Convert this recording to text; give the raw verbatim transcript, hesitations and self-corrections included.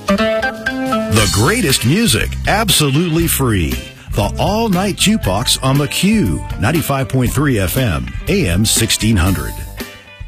The greatest music, absolutely free. The All Night Jukebox on the Q, ninety-five point three F M, A M sixteen hundred.